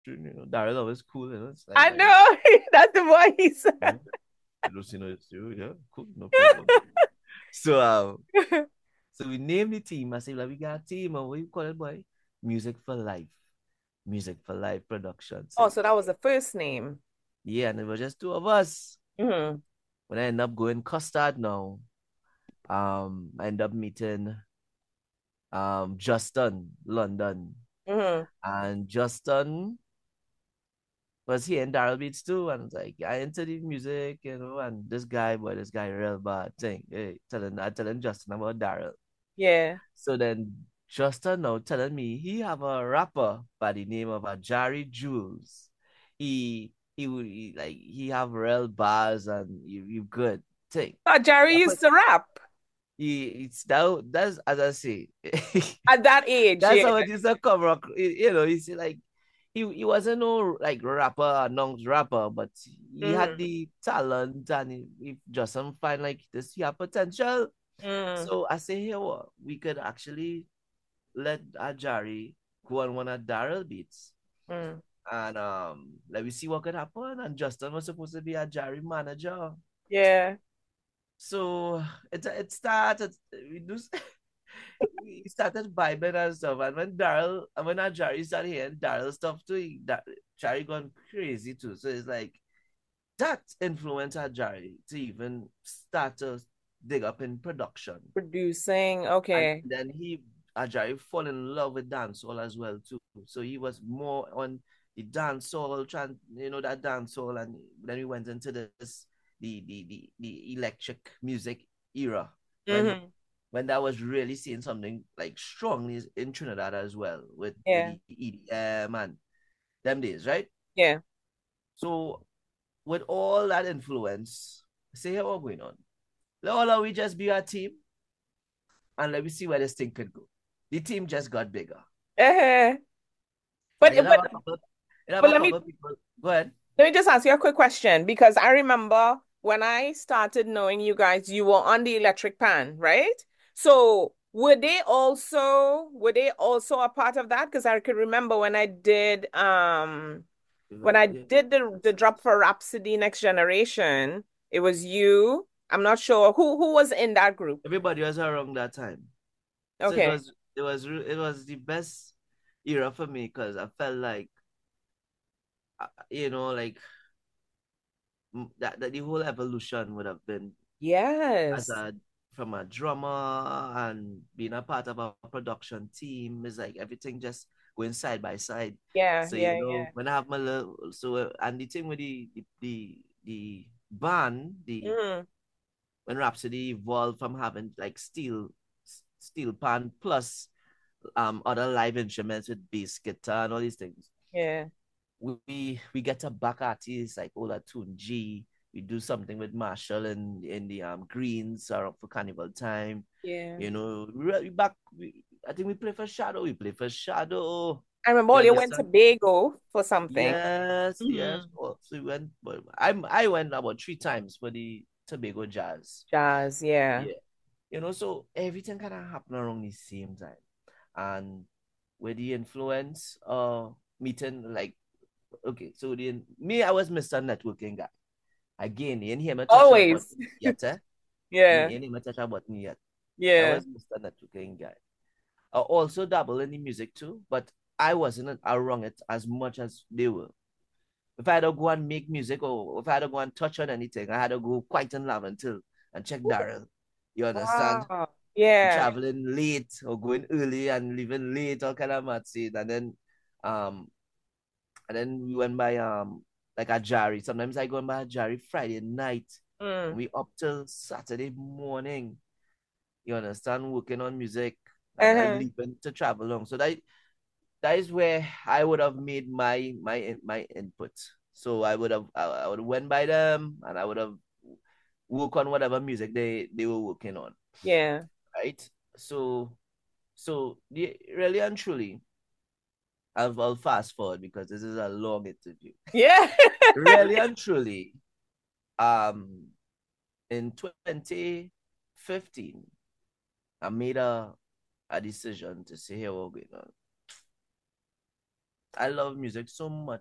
Daryl always cool, it's like I nice. know. That's the voice. Yeah. Lucino is you, yeah, cool, no problem. So so we named the team. I said, like, we got a team, and what you call it, boy? Music for Life. Music for Life production. So Oh, so that yeah. was the first name. Yeah, and it was just two of us. Hmm. When I end up going custard now, I end up meeting Justin London. Hmm. And Justin was here in Daryl Beats too. And it's like I into the music, and this guy, boy, this guy real bad thing. Hey, I telling Justin about Daryl. Yeah. So then Justin now telling me he have a rapper by the name of Jari Jules. He have real bars and you good thing. Oh, Jerry Yeah, but used to rap it's now that's as I say. at that age. That's Yeah. how it is a cover up. He's like he wasn't no like rapper, non rapper, but he had Hmm. the talent and if Justin find like this, he have potential. Mm. So I say here, what we could actually let Ajari go on one of Daryl beats. Mm. And let me see what could happen. And Justin was supposed to be a Jerry manager. Yeah. So it started we started vibing and stuff. And when Ajari started hearing Daryl stuff too, Jerry gone crazy too. So it's like that influenced Ajari to even start to dig up in production. Producing. And Okay. then Ajayi fall in love with dancehall as well too. So he was more on the dancehall, that dancehall, and then we went into the electric music era when Hmm. when that was really seeing something like strongly in Trinidad as well with Yeah. the EDM and them days, right? Yeah. So with all that influence, say how we're going on. Let we just be a team and let me see where this thing could go. The team just got bigger. uh But And it have a couple it have but a let me couple of people. Go ahead. let me just ask you a quick question because I remember when I started knowing you guys, you were on the electric pan, right? So were they also a part of that? Because I could remember when I Yeah, did the drop for Rhapsody Next Generation, it was you. I'm not sure who was in that group. everybody was around that time. So Okay. it was the best era for me because I felt like like that the whole evolution would have been as Yes. a from a drummer and being a part of a production team is like everything just going side by side. Yeah, So yeah, yeah. when I have my little and the thing with the band, the Mm, when Rhapsody evolved from having like steel pan plus other live instruments with bass guitar and all these things. yeah, We get a back artist like Ola Tune G. We do something with Marshall in the Greens or for Carnival time. yeah. I think we play for Shadow. We play for Shadow. I remember You you went to understand? Bago for something. Yes, yes. Hmm. Oh, so we went, but I went about 3 times for the Tobago Jazz. Jazz, yeah. Yeah. So everything kind of happened around the same time. And with the influence meeting like okay, so me, I was Mr. Networking guy. Again, you ain't hear me touch about Always. me yet, eh? You Yeah, ain't hear me touch about me yet. I yeah. was Mr. Networking guy. I also dabble in the music too, but I wasn't around it as much as they were. If I had to go and make music or if I had to go and touch on anything, I had to go quite in love until and check Daryl. You understand? Wow. Yeah. Traveling late or going early and leaving late, all kind of mad shit. Um and then we went by like a Jari. Sometimes I go by a Jari Friday night and Mm. we up till Saturday morning. You understand? Working on music and I Uh-huh. leaving to travel along. So that is where I would have made my input. So I would have went by them and I would have work on whatever music they were working on. Yeah. Right? Really and truly, I'll fast forward because this is a long interview. Yeah. Really and truly, um, in 2015, I made a decision to say, hey, we're going on. I love music so much.